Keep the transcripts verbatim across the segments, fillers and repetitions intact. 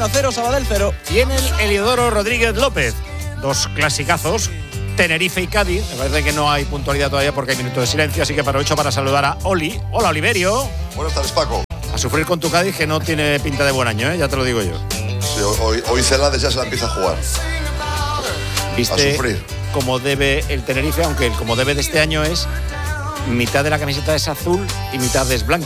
Osasuna cero, Sabadell cero. Y en el Heliodoro Rodríguez López, dos clasicazos, Tenerife y Cádiz. Me parece que no hay puntualidad todavía porque hay minuto de silencio, así que aprovecho para saludar a Oli. Hola, Oliverio. Buenas tardes, Paco. A sufrir con tu Cádiz, que no tiene pinta de buen año, ¿eh? Ya te lo digo yo. Sí, hoy, hoy Celades ya se la empieza a jugar. Viste a sufrir. Como debe el Tenerife, aunque el como debe de este año es mitad de la camiseta es azul y mitad es blanca.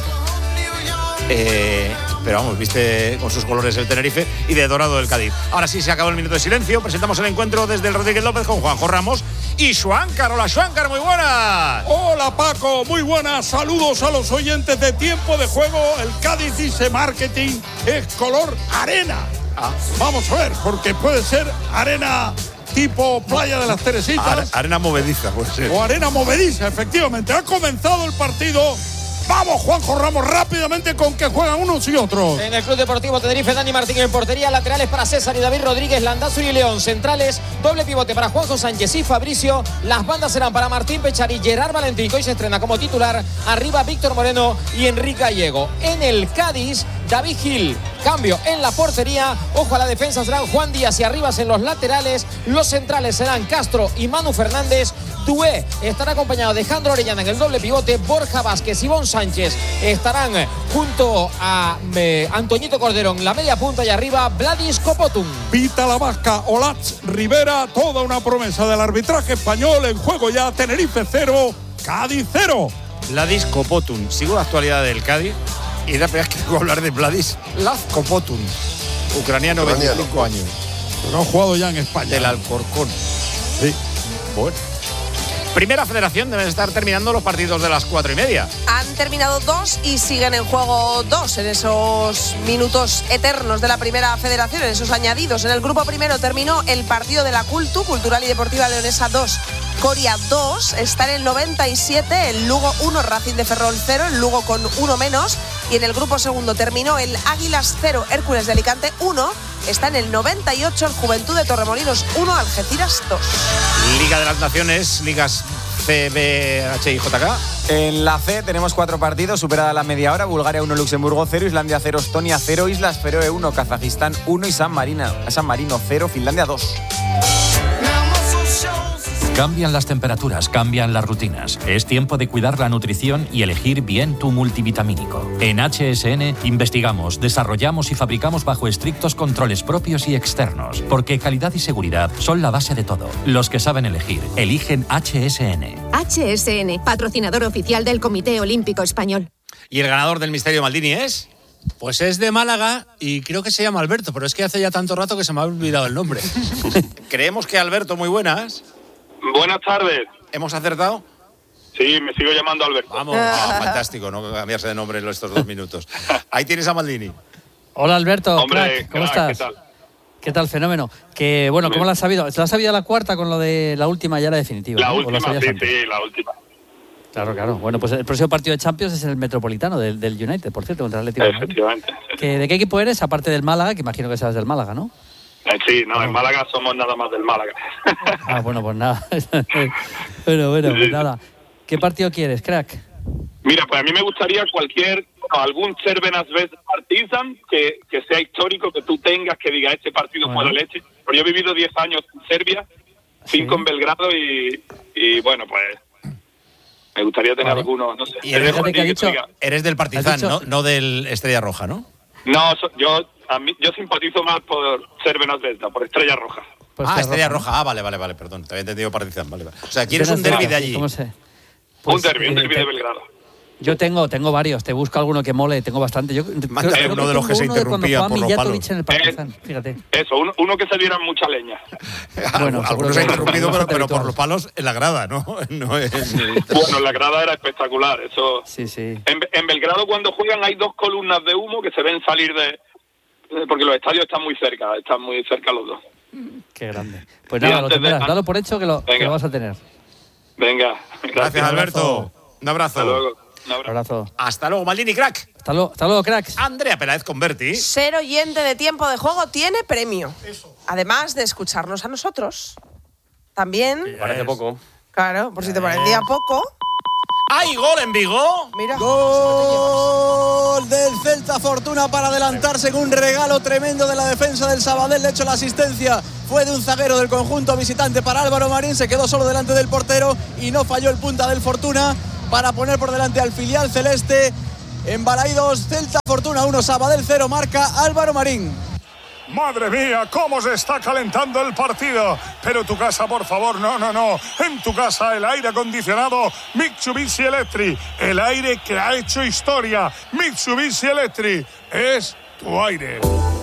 Eh, pero vamos, viste con sus colores el Tenerife y de dorado el Cádiz. Ahora sí, se acabó el minuto de silencio. Presentamos el encuentro desde el Rodríguez López con Juanjo Ramos y Schwankar. Hola, Schwankar, muy buenas. Hola, Paco, muy buenas. Saludos a los oyentes de Tiempo de Juego. El Cádiz dice marketing es color arena. Ah. Vamos a ver, porque puede ser arena tipo Playa de las Teresitas. Are, arena movediza, puede ser. O arena movediza, efectivamente. Ha comenzado el partido. Vamos, Juanjo Ramos, rápidamente con que juegan unos y otros. En el Club Deportivo Tenerife, Dani Martín en portería, laterales para César y David Rodríguez, Landázuri y León, centrales, doble pivote para Juanjo Sánchez y Fabricio, las bandas serán para Martín Pechar y Gerard Valentín, que hoy se estrena como titular, arriba Víctor Moreno y Enrique Gallego. En el Cádiz, David Gil, cambio en la portería, ojo a la defensa, serán Juan Díaz y Arribas en los laterales, los centrales serán Castro y Manu Fernández, Dué estará acompañado de Jandro Orellana en el doble pivote, Borja Vázquez y Bon Sánchez estarán junto a eh, Antoñito Cordero en la media punta y arriba Vladis Kopotum. Pita la Vasca, Olaz Rivera, toda una promesa del arbitraje español. En juego ya Tenerife cero, Cádiz cero. Vladis Kopotum, sigo la actualidad del Cádiz y era primera vez que tengo que hablar de Vladis Kopotum, ucraniano, Ucraniano. veinticinco años. Pero ha jugado ya en España. Del Alcorcón. Sí. Bueno. Primera Federación, deben estar terminando los partidos de las cuatro y media. Han terminado dos y siguen en juego dos en esos minutos eternos de la Primera Federación, en esos añadidos. En el grupo primero terminó el partido de la Cultu, Cultural y Deportiva Leonesa dos, Coria dos. Está en el noventa y siete, el Lugo uno, Racing de Ferrol cero, el Lugo con uno menos. Y en el grupo segundo terminó el Águilas cero, Hércules de Alicante uno. Está en el noventa y ocho, el Juventud de Torremolinos uno, Algeciras dos. Liga de las Naciones, ligas C, B, H y J K. En la C tenemos cuatro partidos, superada la media hora. Bulgaria uno, Luxemburgo cero, Islandia cero, Estonia cero, Islas Feroe uno, Kazajistán uno y San Marino, San Marino cero, Finlandia dos. Cambian las temperaturas, cambian las rutinas. Es tiempo de cuidar la nutrición y elegir bien tu multivitamínico. En H S N investigamos, desarrollamos y fabricamos bajo estrictos controles propios y externos, porque calidad y seguridad son la base de todo. Los que saben elegir, eligen H S N. H S N, patrocinador oficial del Comité Olímpico Español. ¿Y el ganador del Misterio Maldini es? Pues es de Málaga y creo que se llama Alberto, pero es que hace ya tanto rato que se me ha olvidado el nombre. Creemos que Alberto, muy buenas. Buenas tardes. ¿Hemos acertado? Sí, me sigo llamando Alberto. Vamos, ah, fantástico, no cambiarse de nombre en estos dos minutos. Ahí tienes a Maldini. Hola Alberto, Hombre, crack, ¿cómo crack, estás? ¿qué tal? ¿Qué tal, fenómeno? Que bueno, ¿cómo lo has sabido? ¿Te lo has sabido la cuarta con lo de la última ya era definitiva? La ¿no? última, sí, antes? sí, la última. Claro, claro. Bueno, pues el próximo partido de Champions es el Metropolitano del, del United, por cierto, contra el Atlético de Madrid. Efectivamente. ¿Que, ¿De qué equipo eres? Aparte del Málaga, que imagino que seas del Málaga, ¿no? Eh, sí, no, en Málaga somos nada más del Málaga. Ah, bueno, pues nada. bueno, bueno, pues nada. ¿Qué partido quieres, crack? Mira, pues a mí me gustaría cualquier, algún Cervenas Vez Partizan que, que sea histórico, que tú tengas, que diga este partido Bueno. fue la leche. Pero yo he vivido diez años en Serbia, cinco Sí. en Belgrado y, y bueno, pues me gustaría tener Vale. algunos, no sé. Y Te eres, dejo a ti que ha que dicho- tú digas. eres del Partizan, Has dicho- ¿no? No del Estrella Roja, ¿no? No, so- yo a mí, yo simpatizo más por Cervenas Vesda, por Estrella Roja. Pues ah, te Estrella arroja, Roja. Ah, vale, vale, vale, perdón. Te había entendido Partizan, vale, vale. O sea, ¿no? ¿quieres un derbi de allí? ¿Cómo se? un derbi, un eh, derbi te- de Belgrado. Yo tengo, tengo varios. Te busco alguno que mole. Tengo bastante. Yo Mándame creo- creo uno de los que tengo se uno de interrumpía cuando por los jugaba palos. Mijatovic en el Partizan, fíjate. Eso, uno, uno que se diera mucha leña. Bueno, Algunos seguro se ha que- interrumpido, pero, bastante pero por habitual. los palos en la grada, ¿no? No es... Bueno, la grada era espectacular. Eso. Sí, sí. En, en Belgrado cuando juegan hay dos columnas de humo que se ven salir de... Porque los estadios están muy cerca, están muy cerca los dos. Qué grande. Pues Y nada, lo antes de- tendrás. Dalo por hecho que lo, que Venga. lo vas a tener. Venga. Gracias, Alberto. Un abrazo. Hasta luego. Un Un abrazo. abrazo. Hasta luego, Maldini, crack. Hasta luego, hasta luego, cracks. Andrea Peláez Converti. Ser oyente de Tiempo de Juego tiene premio. Además de escucharnos a nosotros, también, Parece poco. claro, por si te parecía poco, ¡Hay gol en Vigo! Mira. Gol del Celta Fortuna para adelantarse con un regalo tremendo de la defensa del Sabadell. De hecho, la asistencia fue de un zaguero del conjunto visitante para Álvaro Marín. Se quedó solo delante del portero y no falló el punta del Fortuna para poner por delante al filial celeste. En Balaidos, Celta Fortuna uno, Sabadell cero, marca Álvaro Marín. Madre mía, cómo se está calentando el partido. Pero tu casa, por favor, no, no, no. En tu casa el aire acondicionado Mitsubishi Electric. El aire que ha hecho historia. Mitsubishi Electric es tu aire.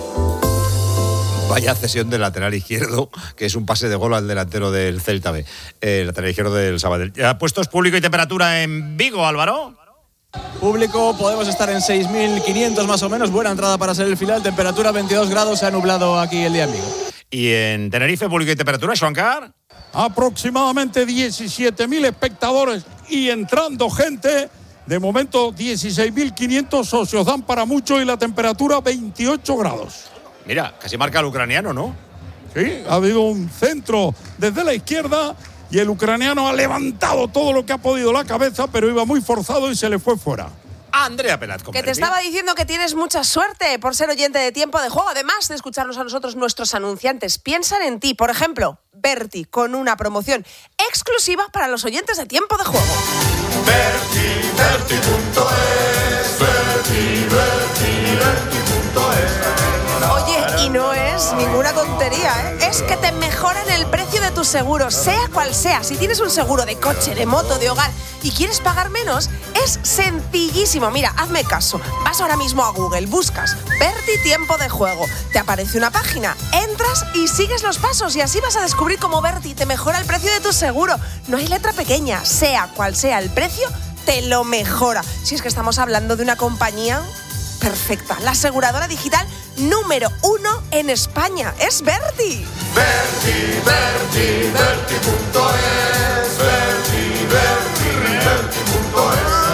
Vaya cesión del lateral izquierdo, que es un pase de gol al delantero del Celta B. El lateral izquierdo del Sabadell. ¿Ya puestos público y temperatura en Vigo, Álvaro? Público, podemos estar en seis mil quinientos más o menos. Buena entrada para ser el final. Temperatura veintidós grados. Se ha nublado aquí el día en Vigo. ¿Y en Tenerife, público y temperatura, Xuancar? Aproximadamente diecisiete mil espectadores y entrando gente. De momento dieciséis mil quinientos socios. Dan para mucho y la temperatura veintiocho grados. Mira, casi marca el ucraniano, ¿no? Sí, ha habido un centro desde la izquierda. Y el ucraniano ha levantado todo lo que ha podido la cabeza, pero iba muy forzado y se le fue fuera. Andrea Pelat. Que te estaba diciendo que tienes mucha suerte por ser oyente de Tiempo de Juego. Además de escucharnos a nosotros, nuestros anunciantes piensan en ti. Por ejemplo, Berti, con una promoción exclusiva para los oyentes de Tiempo de Juego. Berti, Berti punto es, Berti, Berti, Berti punto es. Oye, y no es ninguna tontería, ¿eh? Es que te mejoran el precio de tu seguro, sea cual sea. Si tienes un seguro de coche, de moto, de hogar y quieres pagar menos, es sencillísimo. Mira, hazme caso. Vas ahora mismo a Google, buscas Berti Tiempo de Juego. Te aparece una página, entras y sigues los pasos y así vas a descubrir cómo Berti te mejora el precio de tu seguro. No hay letra pequeña, sea cual sea el precio, te lo mejora. Si es que estamos hablando de una compañía perfecta, la aseguradora digital número uno en España. Es Berti. Berti, Berti, Berti punto es, Berti, Berti, Berti punto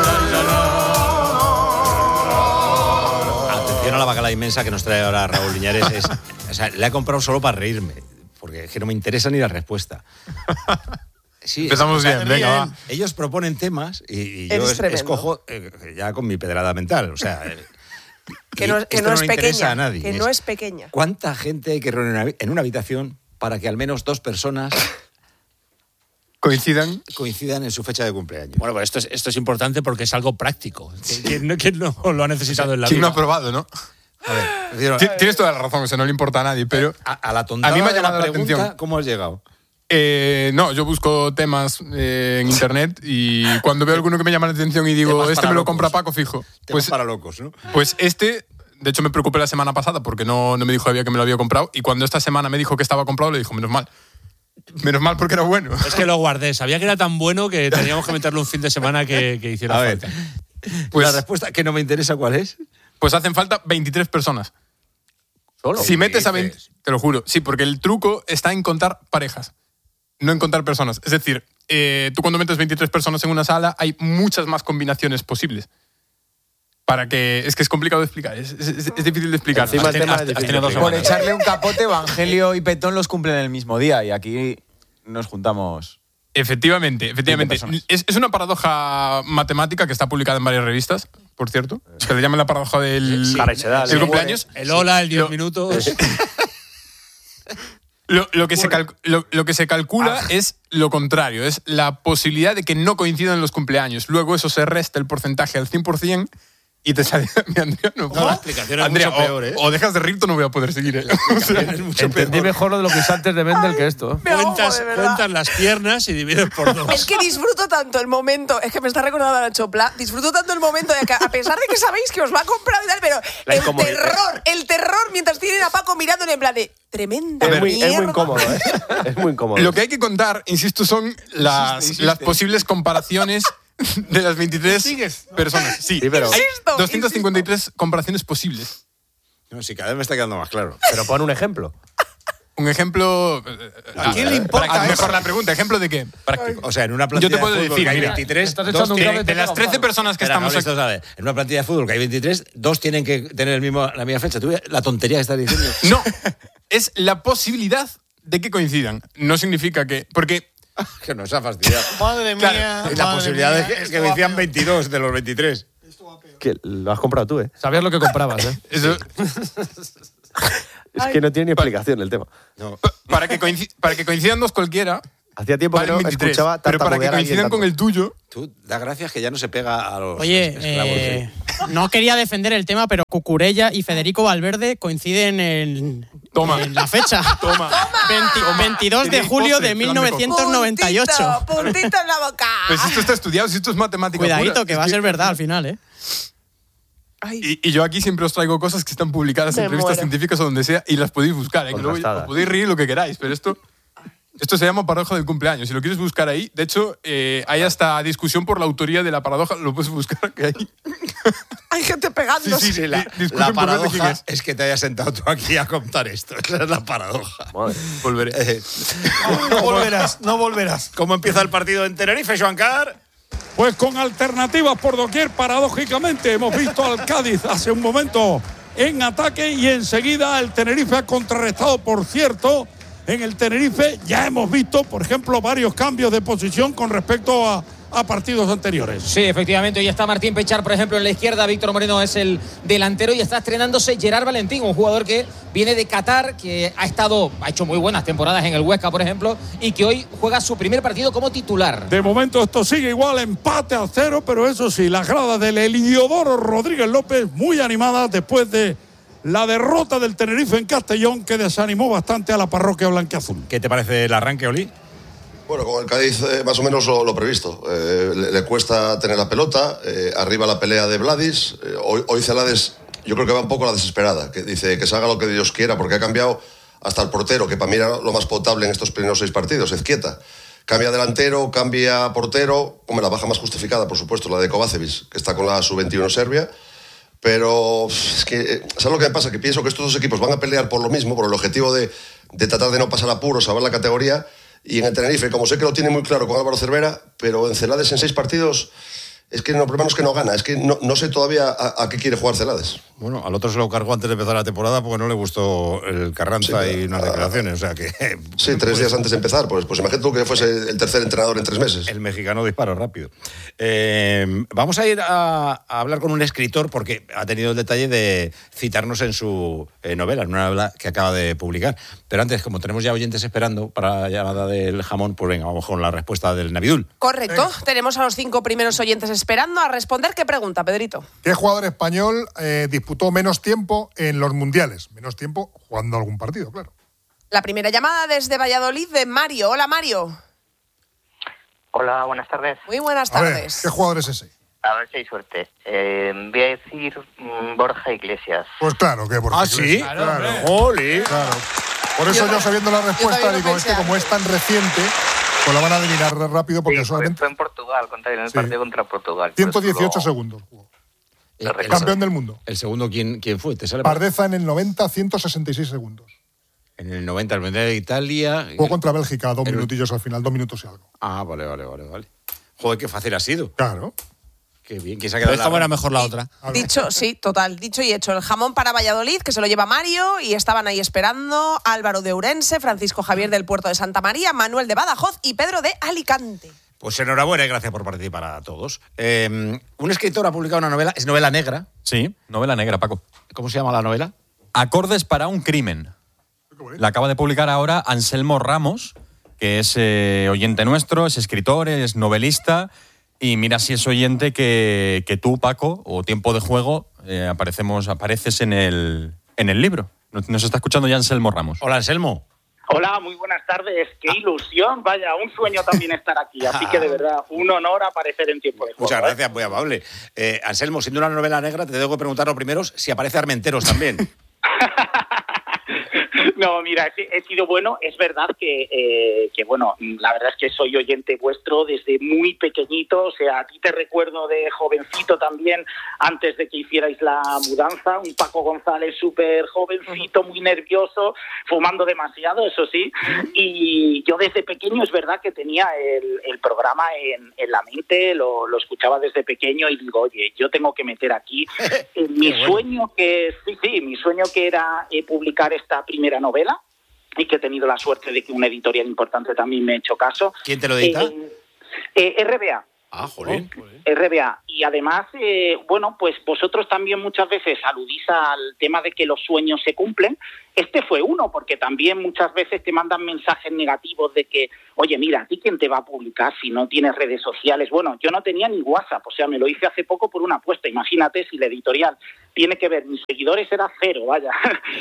es. Atención a la bacala inmensa que nos trae ahora Raúl Liñares. Es, o sea, la he comprado solo para reírme, porque es que no me interesa ni la respuesta. Sí, empezamos o sea, bien, venga, va. Ellos proponen temas y, y yo es, escojo eh, ya con mi pedrada mental. O sea, eh, que no, que no, no es pequeña. A nadie. Que no es pequeña. ¿Cuánta gente hay que reunir en una habitación para que al menos dos personas coincidan coincidan en su fecha de cumpleaños? Bueno, pues esto es, esto es importante porque es algo práctico. ¿Quién no, quién no lo ha necesitado en la ¿Quién vida? no ha probado, no? A ver, decir, tienes toda la razón, o sea, no le importa a nadie, pero a, a la tontada a mí me ha de llamado la la pregunta, atención. ¿cómo has llegado? Eh, no, yo busco temas eh, en internet y cuando veo alguno que me llama la atención y digo, Temas este para me lo locos. compra Paco, fijo. Temas Pues, para locos, ¿no? pues este, de hecho me preocupé la semana pasada porque no, no me dijo todavía que me lo había comprado y cuando esta semana me dijo que estaba comprado le dijo, menos mal. Menos mal porque era bueno. Es que lo guardé. Sabía que era tan bueno que teníamos que meterle un fin de semana que, que hiciera A ver, falta. pues la respuesta que no me interesa, ¿cuál es? Pues hacen falta veintitrés personas. ¿Solo? Si metes a ¿Qué veinte, dices? te lo juro, sí, porque el truco está en contar parejas, no en contar personas. Es decir, eh, tú cuando metes veintitrés personas en una sala hay muchas más combinaciones posibles. Para que es que es complicado de explicar, es, es, es- es difícil de explicar. Encima el Has- tema has- es has difícil tenido de dos explicar. semanas. semanas. Por echarle un capote, Evangelio y Petón los cumplen el mismo día y aquí nos juntamos. Efectivamente, efectivamente. personas. Es, es una paradoja matemática que está publicada en varias revistas, por cierto. Se le llama la paradoja del, Sí, Carachedal, del sí. cumpleaños. El hola, el diez Lo- minutos. Lo, lo que se cal- lo, lo que se calcula Ah. es lo contrario, es la posibilidad de que no coincidan los cumpleaños. Luego eso se resta el porcentaje al cien por ciento y te sale... Mi Andrea, no, No, la explicación es Andrea, mucho o, peor, ¿eh? o dejas de reírte o no voy a poder seguir. ¿eh? O sea, Es mucho Entendí peor. mejor lo de lo que hice antes de Mendel que esto. Me ahogo, Cuentas, de verdad. cuentas las piernas y divides por dos. Es que disfruto tanto el momento, es que me está recordando a Nacho Pla, disfruto tanto el momento de que, a pesar de que sabéis que os va a comprar y tal, pero La el incomodidad. terror, el terror mientras tienen a Paco mirándole en plan de tremenda Es muy, es muy mierda. incómodo, ¿eh? Es muy incómodo. lo que hay que contar, insisto, son las, Insiste, insiste. las posibles comparaciones de las veintitrés personas. Sí, Sí, pero- hay Insisto, doscientas cincuenta y tres comparaciones posibles. No, sí, cada vez me está quedando más claro. Pero pon un ejemplo. Un ejemplo... eh, ¿A quién le importa haz mejor eso? la pregunta. ¿Ejemplo de qué? Práctico. O sea, en una plantilla Yo te puedo de fútbol decir, que hay mira, veintitrés, estás dos echando un tienen- cable De las trece personas que Espera, estamos no, aquí... esto, ¿sabes? En una plantilla de fútbol que hay veintitrés, dos tienen que tener el mismo, la misma fecha. ¿Tú ves la tontería que estás diciendo? No, es la posibilidad de que coincidan. No significa que... Porque Que nos ha fastidiado. Madre mía. Y la madre posibilidad mía, de que, esto que va decían peor. veintidós de los veintitrés. Que lo has comprado tú, ¿eh? Sabías lo que comprabas, ¿eh? Eso, Es que no tiene ni explicación el tema. pa- para, que coinci- para que coincidan dos cualquiera, Hacía tiempo que valen no veintitrés. escuchaba Pero para que tartamudear a alguien coincidan con tanto. el tuyo, Tú da gracias que ya no se pega a los Oye, esclavos. eh, no quería defender el tema, pero Cucurella y Federico Valverde coinciden en, Toma. en la fecha. toma. veinte veintidós de Tenéis julio postre, de plan de mil novecientos noventa y ocho. Puntito, puntito en la boca. Pues esto está estudiado, si esto es matemática Cuidadito, pura. que Es va a ser verdad al final, ¿eh? Y, y yo aquí siempre os traigo cosas que están publicadas Me en revistas muero. científicas o donde sea y las podéis buscar. ¿eh? Que luego Contrastadas. os podéis reír lo que queráis, pero esto, esto se llama paradoja del cumpleaños. Si lo quieres buscar ahí, de hecho, eh, hay hasta discusión por la autoría de la paradoja. Lo puedes buscar que hay. Hay gente pegándose. Sí, sí, la, Disculpen la por ver de quién paradoja es. es. que te hayas sentado tú aquí a contar esto. Esa es la paradoja. Madre. Volveré. Eh, No volverás, no volverás. ¿Cómo empieza el partido en Tenerife, Joan Car? Pues con alternativas por doquier, paradójicamente, hemos visto al Cádiz hace un momento en ataque y enseguida el Tenerife ha contrarrestado, por cierto. En el Tenerife ya hemos visto, por ejemplo, varios cambios de posición con respecto a, a partidos anteriores. Sí, efectivamente, hoy está Martín Pechar, por ejemplo, en la izquierda, Víctor Moreno es el delantero y está estrenándose Gerard Valentín, un jugador que viene de Qatar, que ha estado, ha hecho muy buenas temporadas en el Huesca, por ejemplo, y que hoy juega su primer partido como titular. De momento esto sigue igual, empate a cero, pero eso sí, las gradas del Heliodoro Rodríguez López muy animadas después de la derrota del Tenerife en Castellón, que desanimó bastante a la parroquia blanquiazul. ¿Qué te parece el arranque, Oli? Bueno, con el Cádiz eh, más o menos lo, lo previsto. Eh, le, le cuesta tener la pelota, eh, arriba la pelea de Vladis. Eh, hoy, hoy Celades yo creo que va un poco a la desesperada, que dice que se haga lo que Dios quiera, porque ha cambiado hasta el portero, que para mí era lo más potable en estos primeros seis partidos, Ezquieta. Cambia delantero, cambia portero, como la baja más justificada, por supuesto, la de Kovacevic, que está con la sub veintiuno Serbia. Pero es que, ¿sabes lo que me pasa? Que pienso que estos dos equipos van a pelear por lo mismo, por el objetivo de, de tratar de no pasar apuros, salvar la categoría. Y en el Tenerife, como sé que lo tiene muy claro con Álvaro Cervera, pero en Celades en seis partidos, es que no, el problema no es que no gana, es que no, no sé todavía a, a qué quiere jugar Celades. Bueno, al otro se lo cargó antes de empezar la temporada porque no le gustó el Carranza Sí, y unas declaraciones, o sea que... Sí, tres días antes de empezar, pues, pues imagínate tú que fuese el tercer entrenador en tres meses. El mexicano disparó rápido. Eh, vamos a ir a, a hablar con un escritor porque ha tenido el detalle de citarnos en su eh, novela, en una novela que acaba de publicar. Pero antes, como tenemos ya oyentes esperando para la llamada del jamón, pues venga, vamos con la respuesta del Navidul. Correcto. Tenemos a los cinco primeros oyentes esperando a responder. ¿Qué pregunta, Pedrito? ¿Qué jugador español eh, disputó menos tiempo en los mundiales? Menos tiempo jugando algún partido, claro. La primera llamada desde Valladolid de Mario. Hola, Mario. Hola, buenas tardes. Muy buenas A ver, tardes. ¿qué jugador es ese? A ver si hay suerte. Eh, voy a decir mm, Borja Iglesias. Pues claro que Borja ¿Ah, sí? Iglesias. Claro, ¡Jolín! Claro. Por eso yo, Yo- sabiendo la yo respuesta, también lo digo, es que pensé como es tan reciente, pues la van a adivinar rápido porque Sí, solamente fue en Portugal, contra en el Sí. partido contra Portugal. ciento dieciocho Pues lo- segundos jugó. lo recuerdo. Campeón del mundo. ¿El segundo quién, quién fue? ¿Te sale por- Pardeza en el noventa, ciento sesenta y seis segundos. En el noventa, el Mundial de Italia... Jugó contra Bélgica, dos El- minutillos al final, dos minutos y algo. Ah, vale, vale, vale, vale. Joder, qué fácil ha sido. Claro. Qué bien, ¿quién se ha quedado? Pero esta era mejor la otra. Dicho, sí, total. Dicho y hecho. El jamón para Valladolid, que se lo lleva Mario, y estaban ahí esperando Álvaro de Ourense, Francisco Javier del Puerto de Santa María, Manuel de Badajoz y Pedro de Alicante. Pues enhorabuena y gracias por participar a todos. Eh, un escritor ha publicado una novela, es novela negra. Sí, novela negra, Paco. ¿Cómo se llama la novela? Acordes para un crimen. La acaba de publicar ahora Anselmo Ramos, que es eh, oyente nuestro, es escritor, es novelista. Y mira si es oyente que, que tú, Paco, o Tiempo de Juego, eh, aparecemos, apareces en el, en el libro. Nos, nos está escuchando ya Anselmo Ramos. Hola, Anselmo. Hola, muy buenas tardes. Qué ilusión, vaya, un sueño también estar aquí. Así que de verdad, un honor aparecer en Tiempo de Juego. Muchas ¿eh? gracias, muy amable. Eh, Anselmo, siendo una novela negra, te tengo que preguntar lo primero si aparece Armenteros también. No, mira, he, he sido bueno. Es verdad que, eh, que, bueno, la verdad es que soy oyente vuestro desde muy pequeñito. O sea, a ti te recuerdo de jovencito también, antes de que hicierais la mudanza. Un Paco González súper jovencito, muy nervioso, fumando demasiado, eso sí. Y yo desde pequeño es verdad que tenía el, el programa en, en la mente, lo, lo escuchaba desde pequeño y digo, oye, yo tengo que meter aquí eh, mi bueno. sueño, que sí, sí, mi sueño que era eh, publicar esta primera novela. y que he tenido la suerte de que un editorial importante también me ha hecho caso. ¿Quién te lo edita? Eh, eh, R B A. Ah, jolín. R B A. Y además, eh, bueno, pues vosotros también muchas veces aludís al tema de que los sueños se cumplen. Este fue uno, porque también muchas veces te mandan mensajes negativos de que, oye, mira, ¿a ti quién te va a publicar si no tienes redes sociales? Bueno, yo no tenía ni WhatsApp, o sea, me lo hice hace poco por una apuesta. Imagínate si la editorial tiene que ver, mis seguidores era cero, vaya.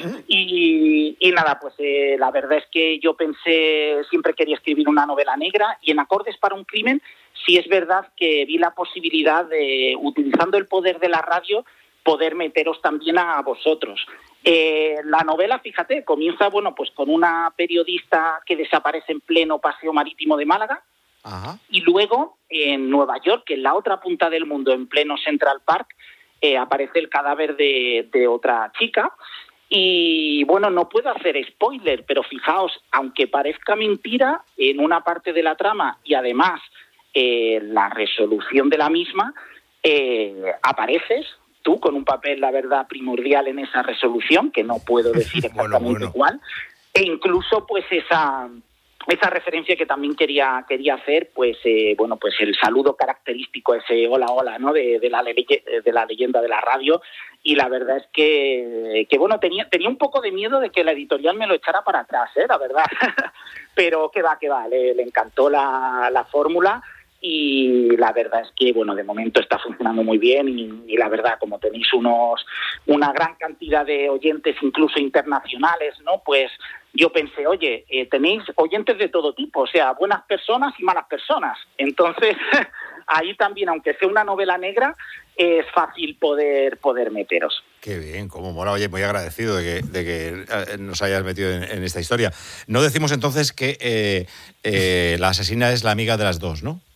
y, y nada, pues eh, la verdad es que yo pensé, siempre quería escribir una novela negra, y en Acordes para un crimen, sí es verdad que vi la posibilidad de, utilizando el poder de la radio, poder meteros también a vosotros. Eh, la novela, fíjate, comienza bueno, pues con una periodista que desaparece en pleno paseo marítimo de Málaga. Ajá. Y luego en Nueva York, en la otra punta del mundo, en pleno Central Park, eh, aparece el cadáver de, de otra chica. Y bueno, no puedo hacer spoiler, pero fijaos, aunque parezca mentira, en una parte de la trama y además eh, la resolución de la misma, eh, apareces tú con un papel, la verdad, primordial en esa resolución, que no puedo decir exactamente bueno, bueno. cuál, e incluso pues esa... Esa referencia que también quería quería hacer, pues eh, bueno, pues el saludo característico, ese hola hola, ¿no? De, de la de la leyenda de la radio. Y la verdad es que, que bueno, tenía tenía un poco de miedo de que la editorial me lo echara para atrás, ¿eh? La verdad. Pero que va, que va, le, le encantó la, la fórmula. Y la verdad es que, bueno, de momento está funcionando muy bien y, y la verdad, como tenéis unos una gran cantidad de oyentes, incluso internacionales, ¿no? Pues yo pensé, oye, eh, tenéis oyentes de todo tipo, o sea, buenas personas y malas personas. Entonces, ahí también, aunque sea una novela negra, es fácil poder, poder meteros. Qué bien, cómo mola. Oye, muy agradecido de que, de que nos hayas metido en, en esta historia. No decimos entonces que eh, eh, la asesina es la amiga de las dos, ¿no?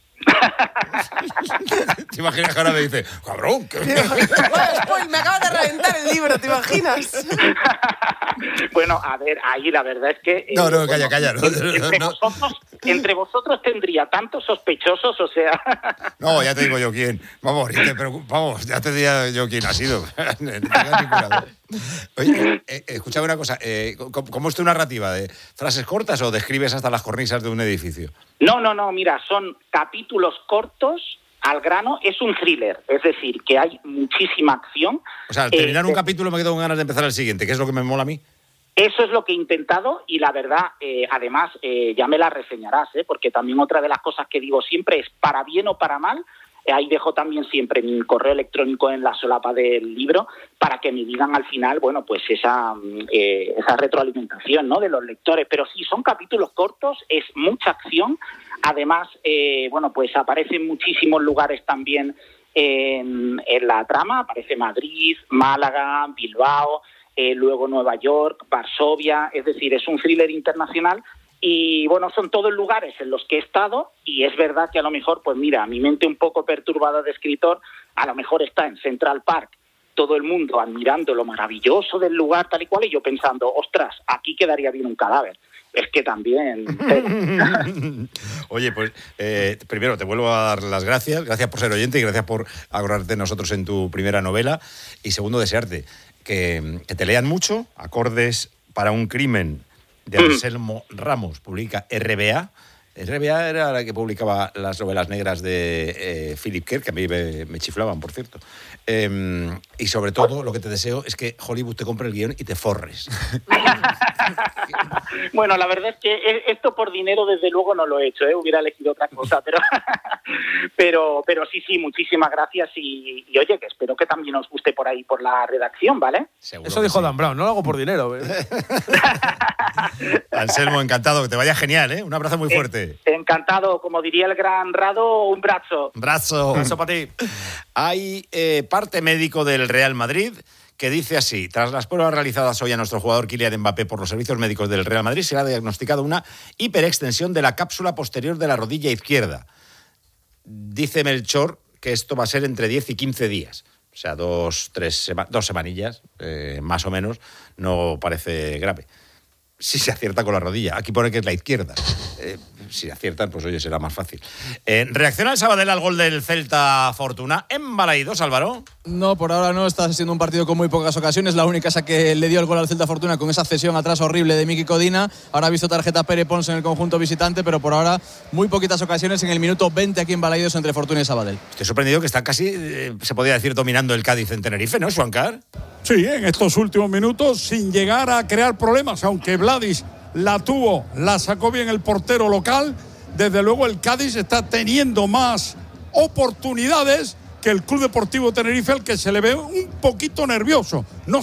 ¿Te imaginas que ahora me dice, cabrón? ¿Qué? Pues me acabas de reventar el libro, ¿te imaginas? Bueno, a ver, ahí la verdad es que... Eh, no, no, bueno, calla, calla. No, entre, no, no. Vosotros, entre vosotros tendría tantos sospechosos, o sea... No, ya te digo yo quién. Vamos, te preocup... Vamos, ya te diría yo quién ha sido. Oye, eh, escúchame una cosa. Eh, ¿Cómo es tu narrativa? ¿De frases cortas o describes hasta las cornisas de un edificio? No, no, no, mira, son capítulos cortos, al grano, es un thriller, es decir, que hay muchísima acción. O sea, al terminar eh, un capítulo me quedo con ganas de empezar el siguiente, que es lo que me mola a mí. Eso es lo que he intentado y la verdad, eh, además, eh, ya me la reseñarás, ¿eh? Porque también otra de las cosas que digo siempre es para bien o para mal. Ahí dejo también siempre mi correo electrónico en la solapa del libro para que me digan al final, bueno, pues esa, eh, esa retroalimentación, ¿no? De los lectores. Pero sí, son capítulos cortos, es mucha acción. Además, eh, bueno, pues aparecen muchísimos lugares también en, en la trama. Aparece Madrid, Málaga, Bilbao, eh, luego Nueva York, Varsovia. Es decir, es un thriller internacional. Y bueno, son todos lugares en los que he estado y es verdad que a lo mejor, pues mira, mi mente un poco perturbada de escritor, a lo mejor está en Central Park, todo el mundo admirando lo maravilloso del lugar tal y cual, y yo pensando, ostras, aquí quedaría bien un cadáver. Es que también... Oye, pues eh, primero te vuelvo a dar las gracias, gracias por ser oyente y gracias por acordarte de nosotros en tu primera novela. Y segundo, desearte que, que te lean mucho, Acordes para un crimen, de Anselmo Ramos, publica R B A. R B A era la que publicaba las novelas negras de eh, Philip Kerr, que a mí me, me chiflaban, por cierto. Eh, y sobre todo, lo que te deseo es que Hollywood te compre el guión y te forres. Bueno, la verdad es que esto por dinero, desde luego, no lo he hecho, ¿eh? Hubiera elegido otra cosa, pero, pero, pero sí, sí, muchísimas gracias y, y oye, que espero que también os guste por ahí, por la redacción, ¿vale? Seguro. Eso dijo sí. Dan Brown, no lo hago por dinero. ¿eh? Anselmo, encantado, que te vaya genial, ¿eh? Un abrazo muy fuerte. Eh, encantado, como diría el gran Rado, un brazo. Brazo. Un brazo para ti. Hay eh, parte médico del Real Madrid que dice así: tras las pruebas realizadas hoy a nuestro jugador Kylian Mbappé por los servicios médicos del Real Madrid, se le ha diagnosticado una hiperextensión de la cápsula posterior de la rodilla izquierda. Dice Melchor que esto va a ser entre diez y quince días. O sea, dos, tres sema- dos semanillas, eh, más o menos. No parece grave. Si se acierta con la rodilla. Aquí pone que es la izquierda. Eh, si aciertan, pues oye, será más fácil. Eh, ¿Reacciona el Sabadell al gol del Celta Fortuna en Balaídos, Álvaro? No, por ahora no. Está siendo un partido con muy pocas ocasiones. La única es a que le dio el gol al Celta Fortuna con esa cesión atrás horrible de Miki Codina. Ahora ha visto tarjeta Pere Pons en el conjunto visitante, pero por ahora muy poquitas ocasiones en el minuto veinte aquí en Balaídos entre Fortuna y Sabadell. Estoy sorprendido que está casi, eh, se podría decir, dominando el Cádiz en Tenerife, ¿no, Juancar? Sí, en estos últimos minutos, sin llegar a crear problemas, aunque Vladis la tuvo, la sacó bien el portero local. Desde luego el Cádiz está teniendo más oportunidades que el Club Deportivo Tenerife, al que se le ve un poquito nervioso. No